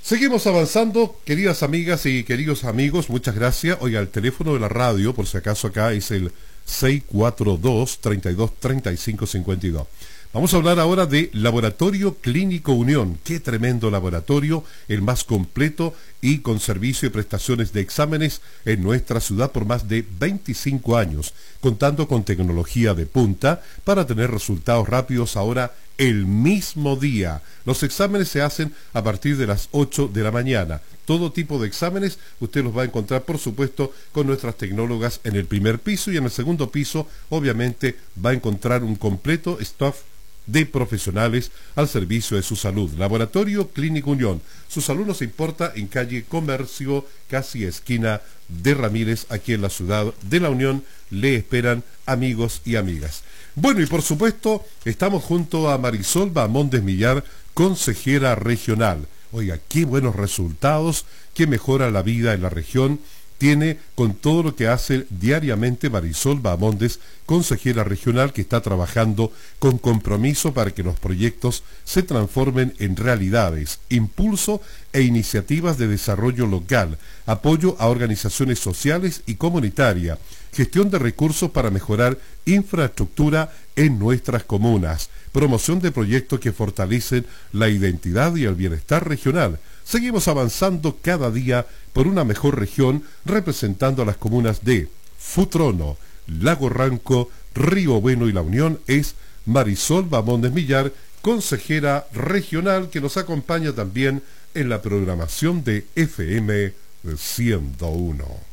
Seguimos avanzando, queridas amigas y queridos amigos, muchas gracias. Oiga, el teléfono de la radio, por si acaso acá, es el 642-323552. Vamos a hablar ahora de Laboratorio Clínico Unión. Qué tremendo laboratorio, el más completo y con servicio y prestaciones de exámenes en nuestra ciudad por más de 25 años, contando con tecnología de punta para tener resultados rápidos ahora el mismo día. Los exámenes se hacen a partir de las 8 de la mañana. Todo tipo de exámenes usted los va a encontrar, por supuesto, con nuestras tecnólogas en el primer piso, y en el segundo piso, obviamente, va a encontrar un completo staff de profesionales al servicio de su salud. Laboratorio Clínico Unión. Su salud nos importa, en calle Comercio, casi esquina de Ramírez, aquí en la ciudad de La Unión. Le esperan amigos y amigas. Bueno, y por supuesto, estamos junto a Marisol Bahamondes Millar, consejera regional. Oiga, qué buenos resultados, qué mejora la vida en la región tiene con todo lo que hace diariamente Marisol Bahamondes, consejera regional, que está trabajando con compromiso para que los proyectos se transformen en realidades, impulso e iniciativas de desarrollo local, apoyo a organizaciones sociales y comunitarias, gestión de recursos para mejorar infraestructura en nuestras comunas, promoción de proyectos que fortalecen la identidad y el bienestar regional. Seguimos avanzando cada día por una mejor región, representando a las comunas de Futrono, Lago Ranco, Río Bueno y La Unión. Es Marisol Bahamondes Millar, consejera regional, que nos acompaña también en la programación de FM 101.